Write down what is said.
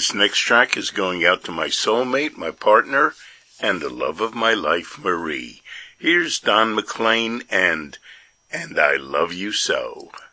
This next track is going out to my soulmate, my partner, and the love of my life, Marie. Here's Don McLean and I Love You So.